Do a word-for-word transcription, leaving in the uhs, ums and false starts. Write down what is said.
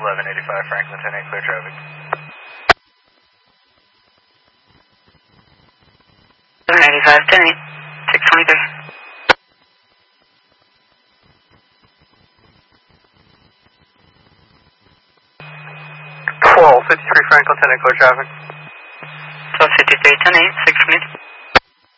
eleven eighty-five Franklin ten eight, clear traffic. eleven eighty-five ten eight, six twenty-three. twelve fifty-three Franklin ten eight, clear traffic. twelve fifty-three ten eight, six twenty-three.